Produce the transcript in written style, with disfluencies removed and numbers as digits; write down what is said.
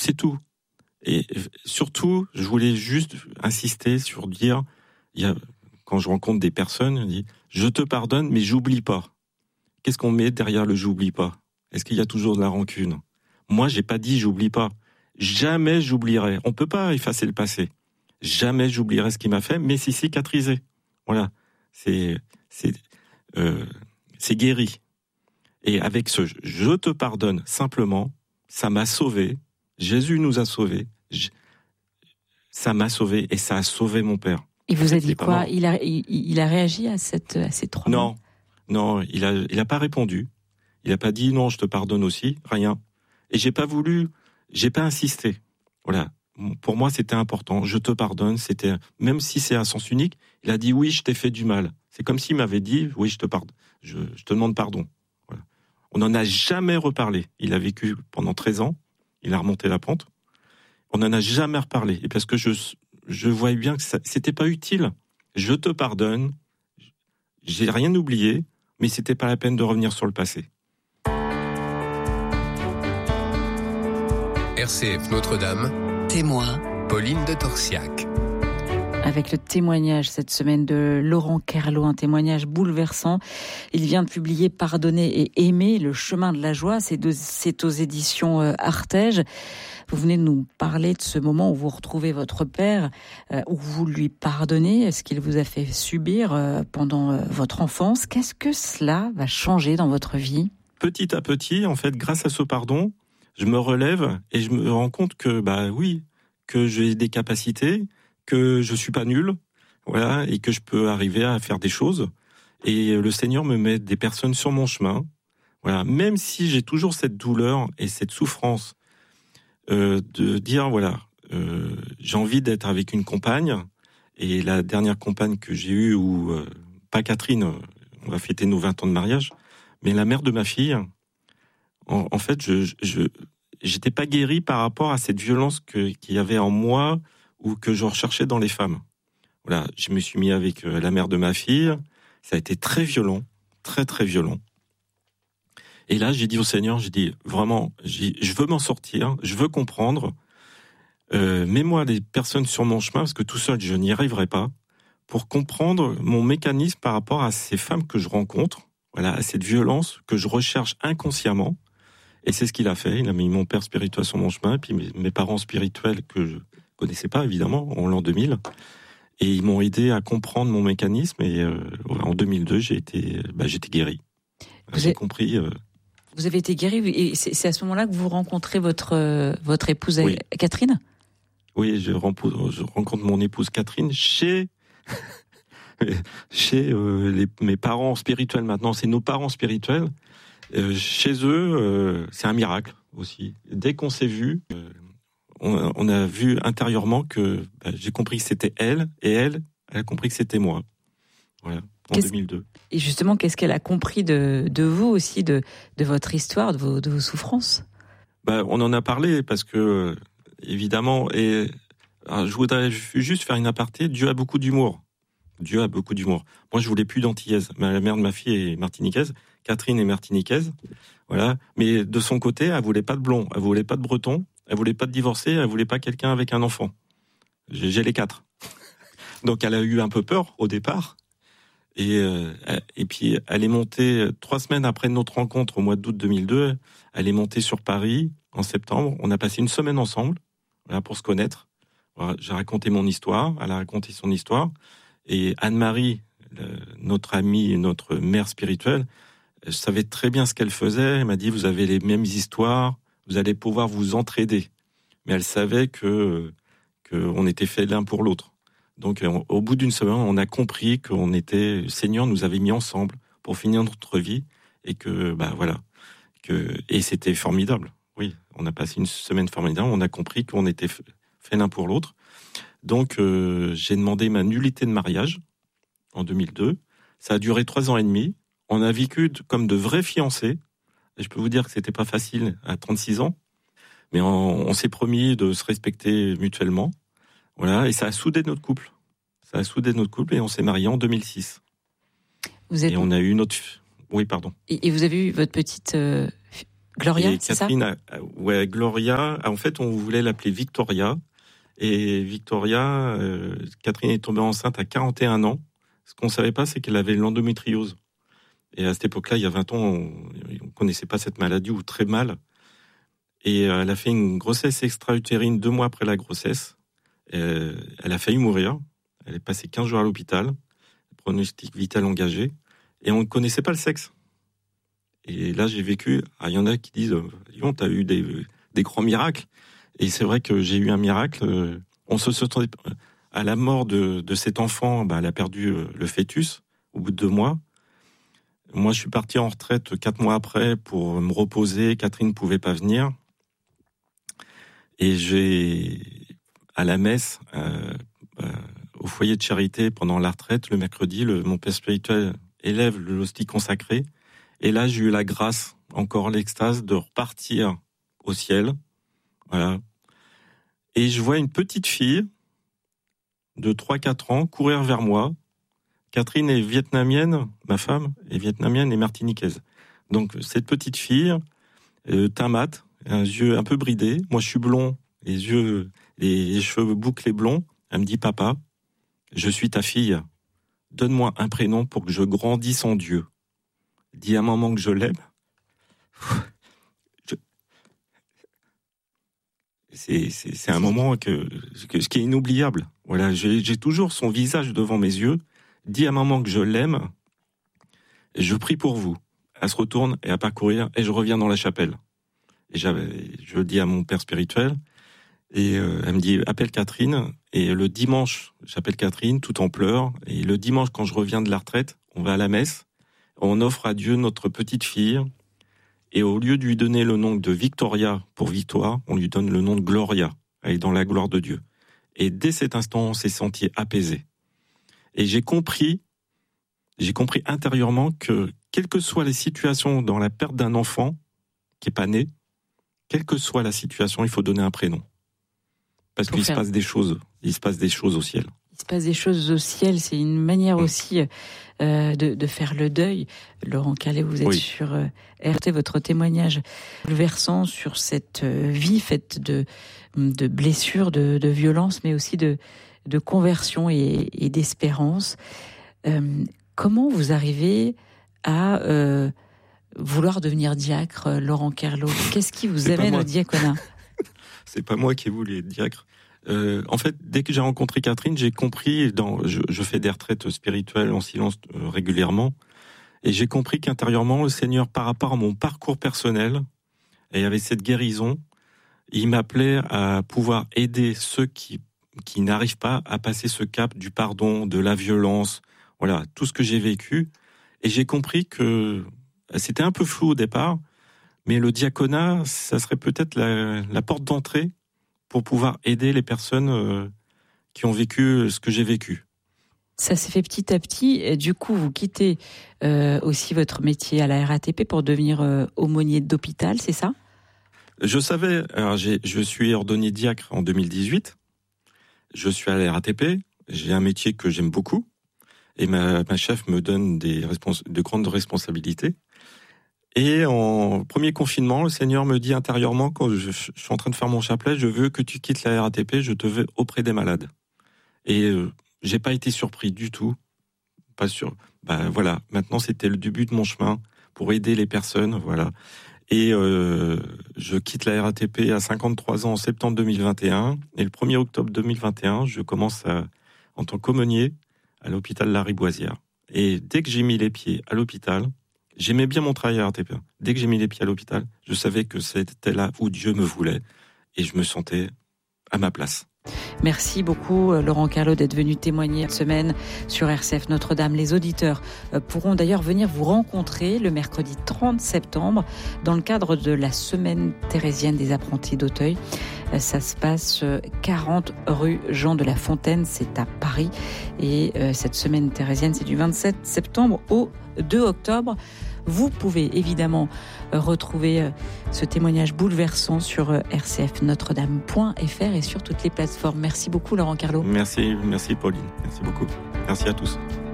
C'est tout. Et surtout, je voulais juste insister sur dire, quand je rencontre des personnes, on dit, je te pardonne, mais j'oublie pas. Qu'est-ce qu'on met derrière le j'oublie pas? Est-ce qu'il y a toujours de la rancune? Moi, j'ai pas dit j'oublie pas. Jamais j'oublierai. On peut pas effacer le passé. Jamais j'oublierai ce qu'il m'a fait, mais c'est cicatrisé. Voilà. C'est guéri. Et avec ce je te pardonne simplement, ça m'a sauvé. Jésus nous a sauvés. Ça m'a sauvé et ça a sauvé mon père. Il vous a dit quoi? Il a réagi à ces 3 mots? Non, il a pas répondu. Il a pas dit non, je te pardonne aussi, rien. Et j'ai pas insisté. Voilà. Pour moi, c'était important. Je te pardonne. C'était, même si c'est à sens unique, il a dit oui, je t'ai fait du mal. C'est comme s'il m'avait dit oui, je te pardonne. Je te demande pardon. Voilà. On n'en a jamais reparlé. Il a vécu pendant 13 ans. Il a remonté la pente. On n'en a jamais reparlé. Et parce que je voyais bien que c'était pas utile. Je te pardonne. J'ai rien oublié, mais c'était pas la peine de revenir sur le passé. RCF Notre-Dame. Témoin. Pauline de Torsiac. Avec le témoignage cette semaine de Laurent Kerlot, un témoignage bouleversant. Il vient de publier Pardonner et aimer, le chemin de la joie. C'est aux éditions Artege. Vous venez de nous parler de ce moment où vous retrouvez votre père, où vous lui pardonnez, ce qu'il vous a fait subir pendant votre enfance. Qu'est-ce que cela va changer dans votre vie? Petit à petit, en fait, grâce à ce pardon, je me relève et je me rends compte que, que j'ai des capacités, que je suis pas nul, voilà, et que je peux arriver à faire des choses. Et le Seigneur me met des personnes sur mon chemin, voilà, même si j'ai toujours cette douleur et cette souffrance, de dire, j'ai envie d'être avec une compagne, et la dernière compagne que j'ai eue, pas Catherine, on va fêter nos 20 ans de mariage, mais la mère de ma fille, en fait, j'étais pas guéri par rapport à cette violence qu'il y avait en moi ou que je recherchais dans les femmes. Voilà, je me suis mis avec la mère de ma fille. Ça a été très violent, très très violent. Et là, j'ai dit au Seigneur, vraiment, je veux m'en sortir, je veux comprendre. Mets-moi des personnes sur mon chemin parce que tout seul, je n'y arriverai pas. Pour comprendre mon mécanisme par rapport à ces femmes que je rencontre, voilà, à cette violence que je recherche inconsciemment. Et c'est ce qu'il a fait. Il a mis mon père spirituel sur mon chemin, puis mes parents spirituels que je connaissais pas, évidemment, en l'an 2000. Et ils m'ont aidé à comprendre mon mécanisme. Et en 2002, j'ai été guéri. J'ai compris. Vous avez été guéri, et c'est à ce moment-là que vous rencontrez votre épouse, oui. Catherine? Oui, je rencontre mon épouse Catherine chez mes parents spirituels maintenant. C'est nos parents spirituels. Chez eux, c'est un miracle aussi. Dès qu'on s'est vu, on a vu intérieurement que j'ai compris que c'était elle, et elle a compris que c'était moi. Voilà, en 2002. Et justement, qu'est-ce qu'elle a compris de vous aussi, de votre histoire, de vos souffrances? On en a parlé parce que, évidemment, je voudrais juste faire une aparté. Dieu a beaucoup d'humour. Moi, je voulais plus d'antillaise. La mère de ma fille est martiniquaise. Catherine est martiniquaise. Voilà. Mais de son côté, elle voulait pas de blond. Elle voulait pas de breton. Elle voulait pas de divorcé. Elle voulait pas quelqu'un avec un enfant. J'ai les 4. Donc, elle a eu un peu peur au départ. Et puis, elle est montée 3 semaines après notre rencontre au mois d'août 2002. Elle est montée sur Paris en septembre. On a passé une semaine ensemble, voilà, pour se connaître. Voilà, j'ai raconté mon histoire. Elle a raconté son histoire. Et Anne-Marie, notre amie, notre mère spirituelle, je savais très bien ce qu'elle faisait. Elle m'a dit, vous avez les mêmes histoires, vous allez pouvoir vous entraider. Mais elle savait que on était faits l'un pour l'autre. Donc, au bout d'une semaine, on a compris le Seigneur nous avait mis ensemble pour finir notre vie, et et c'était formidable. Oui, on a passé une semaine formidable. On a compris qu'on était faits l'un pour l'autre. Donc, j'ai demandé ma nullité de mariage en 2002. Ça a duré 3 ans et demi. On a vécu comme de vrais fiancés. Et je peux vous dire que c'était pas facile à 36 ans. Mais on s'est promis de se respecter mutuellement. Voilà. Et ça a soudé notre couple. Et on s'est mariés en 2006. Et on a eu notre... Oui, pardon. Et vous avez eu votre petite Gloria, et c'est Catherine, ouais, Gloria. En fait, on voulait l'appeler Victoria. Et Victoria, Catherine est tombée enceinte à 41 ans. Ce qu'on ne savait pas, c'est qu'elle avait l'endométriose. Et à cette époque-là, il y a 20 ans, on ne connaissait pas cette maladie, ou très mal. Et elle a fait une grossesse extra-utérine 2 mois après la grossesse. Elle a failli mourir. Elle est passée 15 jours à l'hôpital. Pronostic vital engagé. Et on ne connaissait pas le sexe. Et là, j'ai vécu... il y en a qui disent « tu as eu des grands miracles ». Et c'est vrai que j'ai eu un miracle. On se sentait... À la mort de cet enfant, elle a perdu le fœtus au bout de 2 mois. Moi, je suis parti en retraite 4 mois après pour me reposer. Catherine ne pouvait pas venir. Et j'ai, à la messe, au foyer de charité, pendant la retraite, le mercredi, mon père spirituel élève l'hostie consacrée. Et là, j'ai eu la grâce, encore l'extase, de repartir au ciel. Voilà. Et je vois une petite fille de 3-4 ans courir vers moi. Catherine est vietnamienne, ma femme est vietnamienne et martiniquaise. Donc, cette petite fille, teint mat, un yeux un peu bridés. Moi, je suis blond, les cheveux bouclés blonds. Elle me dit, papa, je suis ta fille. Donne-moi un prénom pour que je grandisse en Dieu. Dis à maman que je l'aime. C'est un moment ce qui est inoubliable. Voilà, j'ai toujours son visage devant mes yeux. Dis à maman que je l'aime. Et je prie pour vous. Elle se retourne et à parcourir et je reviens dans la chapelle. Et je dis à mon père spirituel et elle me dit appelle Catherine. Et le dimanche, j'appelle Catherine tout en pleurs. Et le dimanche, quand je reviens de la retraite, on va à la messe. On offre à Dieu notre petite fille. Et au lieu de lui donner le nom de Victoria pour victoire, on lui donne le nom de Gloria. Elle est dans la gloire de Dieu. Et dès cet instant, on s'est senti apaisé. Et j'ai compris intérieurement que, quelles que soient les situations dans la perte d'un enfant qui n'est pas né, quelle que soit la situation, il faut donner un prénom. Parce qu'il se passe des choses. Il se passe des choses au ciel. Il se passe des choses au ciel. C'est une manière aussi de faire le deuil. Laurent Carlo, vous êtes sur RT, votre témoignage bouleversant sur cette vie faite de blessures, de violences, mais aussi de conversion et d'espérance. Comment vous arrivez à vouloir devenir diacre, Laurent Carlo? Qu'est-ce qui vous amène au diaconat? C'est pas moi qui ai voulu être diacre. En fait, dès que j'ai rencontré Catherine, j'ai compris, je fais des retraites spirituelles en silence régulièrement, et j'ai compris qu'intérieurement, le Seigneur, par rapport à mon parcours personnel, et avec cette guérison, il m'appelait à pouvoir aider ceux qui n'arrivent pas à passer ce cap du pardon, de la violence, voilà, tout ce que j'ai vécu. Et j'ai compris que c'était un peu flou au départ, mais le diaconat, ça serait peut-être la porte d'entrée pour pouvoir aider les personnes qui ont vécu ce que j'ai vécu. Ça s'est fait petit à petit. Et du coup, vous quittez aussi votre métier à la RATP pour devenir aumônier d'hôpital, c'est ça? Je savais. Alors je suis ordonné diacre en 2018. Je suis à la RATP. J'ai un métier que j'aime beaucoup. Et ma chef me donne de grandes responsabilités. Et en premier confinement, le Seigneur me dit intérieurement, quand je suis en train de faire mon chapelet, je veux que tu quittes la RATP, je te veux auprès des malades. Et j'ai pas été surpris du tout. Pas sûr. Voilà, maintenant c'était le début de mon chemin pour aider les personnes, voilà. Et je quitte la RATP à 53 ans en septembre 2021. Et le 1er octobre 2021, je commence en tant qu'aumônier à l'hôpital Lariboisière. Et dès que j'ai mis les pieds à l'hôpital, j'aimais bien mon travail à RATP. Dès que j'ai mis les pieds à l'hôpital, je savais que c'était là où Dieu me voulait. Et je me sentais à ma place. Merci beaucoup Laurent Carlo d'être venu témoigner cette semaine sur RCF Notre-Dame. Les auditeurs pourront d'ailleurs venir vous rencontrer le mercredi 30 septembre dans le cadre de la semaine thérésienne des apprentis d'Auteuil. Ça se passe 40 rue Jean de la Fontaine, c'est à Paris. Et cette semaine thérésienne, c'est du 27 septembre au 2 octobre. Vous pouvez évidemment retrouver ce témoignage bouleversant sur rcfnotredame.fr et sur toutes les plateformes. Merci beaucoup Laurent Carlo. Merci Pauline. Merci beaucoup. Merci à tous.